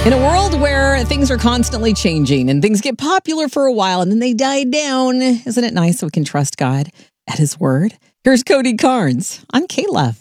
In a world where things are constantly changing and things get popular for a while and then they die down, isn't it nice that we can trust God at His Word? Here's Cody Carnes on K-Love.